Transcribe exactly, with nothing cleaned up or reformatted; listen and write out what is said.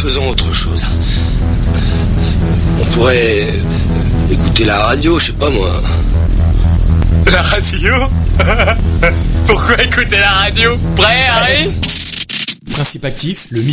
faisons autre chose. On pourrait écouter la radio, je sais pas moi. La radio? Pourquoi écouter la radio? Prêt, Harry? Principe actif, le